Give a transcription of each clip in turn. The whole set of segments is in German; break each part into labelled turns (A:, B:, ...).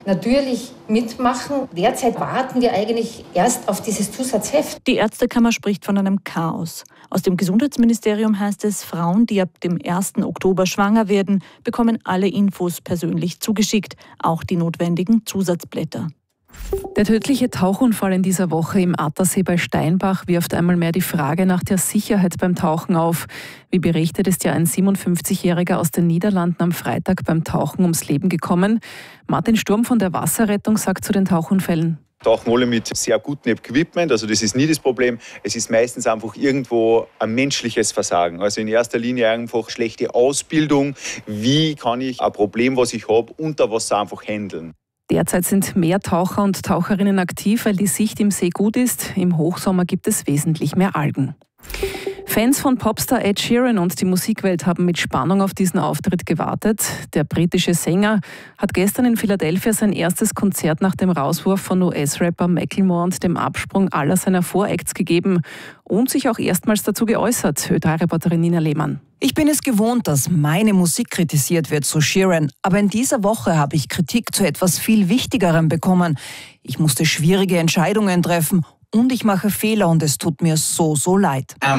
A: Natürlich mitmachen. Derzeit warten wir eigentlich erst auf dieses Zusatzheft.
B: Die Ärztekammer spricht von einem Chaos. Aus dem Gesundheitsministerium heißt es, Frauen, die ab dem 1. Oktober schwanger werden, bekommen alle Infos persönlich zugeschickt, auch die notwendigen Zusatzblätter.
C: Der tödliche Tauchunfall in dieser Woche im Attersee bei Steinbach wirft einmal mehr die Frage nach der Sicherheit beim Tauchen auf. Wie berichtet, ist ja ein 57-Jähriger aus den Niederlanden am Freitag beim Tauchen ums Leben gekommen. Martin Sturm von der Wasserrettung sagt zu den Tauchunfällen:
D: Tauchen alle mit sehr gutem Equipment, also das ist nie das Problem. Es ist meistens einfach irgendwo ein menschliches Versagen. Also in erster Linie einfach schlechte Ausbildung. Wie kann ich ein Problem, was ich habe, unter Wasser einfach handeln?
C: Derzeit sind mehr Taucher und Taucherinnen aktiv, weil die Sicht im See gut ist. Im Hochsommer gibt es wesentlich mehr Algen. Fans von Popstar Ed Sheeran und die Musikwelt haben mit Spannung auf diesen Auftritt gewartet. Der britische Sänger hat gestern in Philadelphia sein erstes Konzert nach dem Rauswurf von US-Rapper Macklemore und dem Absprung aller seiner Voracts gegeben und sich auch erstmals dazu geäußert, Ö3-Reporterin Nina Lehmann.
E: Ich bin es gewohnt, dass meine Musik kritisiert wird, so Sheeran. Aber in dieser Woche habe ich Kritik zu etwas viel Wichtigerem bekommen. Ich musste schwierige Entscheidungen treffen und ich mache Fehler und es tut mir so leid. Er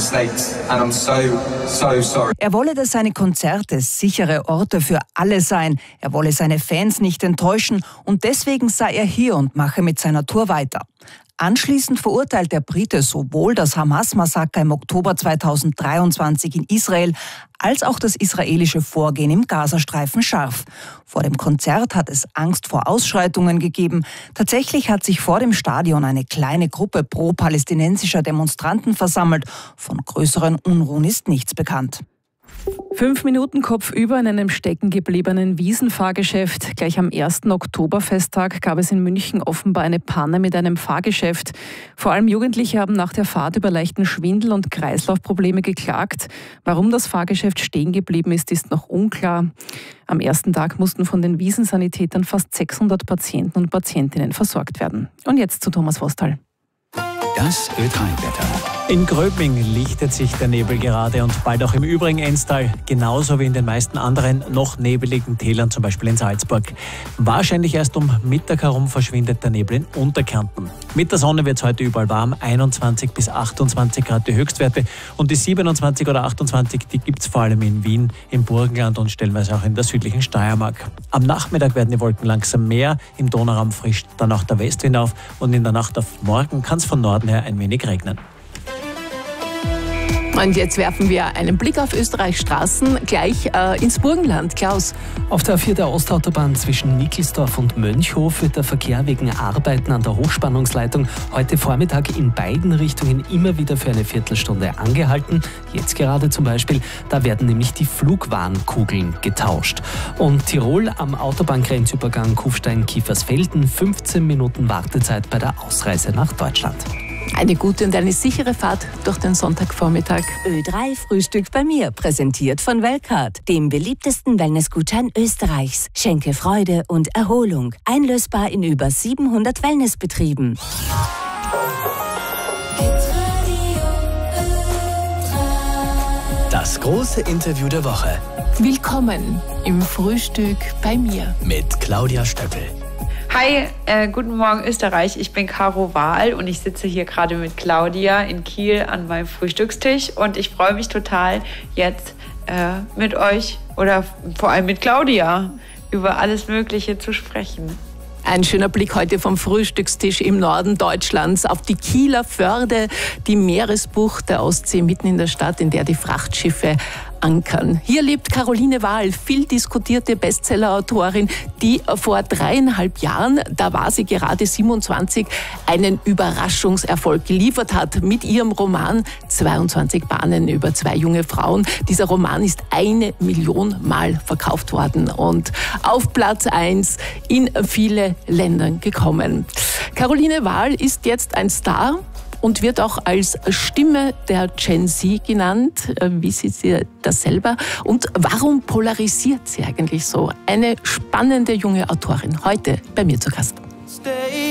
E: wolle, dass seine Konzerte sichere Orte für alle seien. Er wolle seine Fans nicht enttäuschen und deswegen sei er hier und mache mit seiner Tour weiter. Anschließend verurteilt der Brite sowohl das Hamas-Massaker im Oktober 2023 in Israel als auch das israelische Vorgehen im Gazastreifen scharf. Vor dem Konzert hat es Angst vor Ausschreitungen gegeben. Tatsächlich hat sich vor dem Stadion eine kleine Gruppe pro-palästinensischer Demonstranten versammelt. Von größeren Unruhen ist nichts bekannt.
C: 5 Minuten kopfüber in einem steckengebliebenen Wiesenfahrgeschäft. Gleich am 1. Oktoberfesttag gab es in München offenbar eine Panne mit einem Fahrgeschäft. Vor allem Jugendliche haben nach der Fahrt über leichten Schwindel und Kreislaufprobleme geklagt. Warum das Fahrgeschäft stehen geblieben ist, ist noch unklar. Am ersten Tag mussten von den Wiesensanitätern fast 600 Patienten und Patientinnen versorgt werden. Und jetzt zu Thomas Vostal.
F: Das Ö3-Wetter.
G: In Gröbming lichtet sich der Nebel gerade und bald auch im übrigen Enstal, genauso wie in den meisten anderen noch nebeligen Tälern, zum Beispiel in Salzburg. Wahrscheinlich erst um Mittag herum verschwindet der Nebel in Unterkärnten. Mit der Sonne wird es heute überall warm, 21 bis 28 Grad die Höchstwerte und die 27 oder 28, die gibt es vor allem in Wien, im Burgenland und stellenweise auch in der südlichen Steiermark. Am Nachmittag werden die Wolken langsam mehr, im Donauraum frischt dann auch der Westwind auf und in der Nacht auf morgen kann es von Norden her ein wenig regnen.
H: Und jetzt werfen wir einen Blick auf Österreichs Straßen, gleich ins Burgenland. Klaus.
I: Auf der A4 der Ostautobahn zwischen Nickelsdorf und Mönchhof wird der Verkehr wegen Arbeiten an der Hochspannungsleitung heute Vormittag in beiden Richtungen immer wieder für eine Viertelstunde angehalten. Jetzt gerade zum Beispiel, da werden nämlich die Flugwarnkugeln getauscht. Und Tirol am Autobahngrenzübergang Kufstein-Kiefersfelden, 15 Minuten Wartezeit bei der Ausreise nach Deutschland.
H: Eine gute und eine sichere Fahrt durch den Sonntagvormittag.
J: Ö3 Frühstück bei mir, präsentiert von Weltcard, dem beliebtesten Wellnessgutschein Österreichs. Schenke Freude und Erholung. Einlösbar in über 700 Wellnessbetrieben.
F: Das große Interview der Woche.
H: Willkommen im Frühstück bei mir.
F: Mit Claudia Stöckel.
K: Hi, guten Morgen Österreich, ich bin Caro Wahl und ich sitze hier gerade mit Claudia in Kiel an meinem Frühstückstisch und ich freue mich total, jetzt mit euch oder vor allem mit Claudia über alles Mögliche zu sprechen.
H: Ein schöner Blick heute vom Frühstückstisch im Norden Deutschlands auf die Kieler Förde, die Meeresbucht der Ostsee mitten in der Stadt, in der die Frachtschiffe ankern. Hier lebt Caroline Wahl, viel diskutierte Bestsellerautorin, die vor 3,5 Jahren, da war sie gerade 27, einen Überraschungserfolg geliefert hat mit ihrem Roman 22 Bahnen über 2 junge Frauen. Dieser Roman ist 1 Million Mal verkauft worden und auf Platz 1 in viele Ländern gekommen. Caroline Wahl ist jetzt ein Star und wird auch als Stimme der Gen Z genannt. Wie sieht sie das selber? Und warum polarisiert sie eigentlich so? Eine spannende junge Autorin, heute bei mir zu Gast.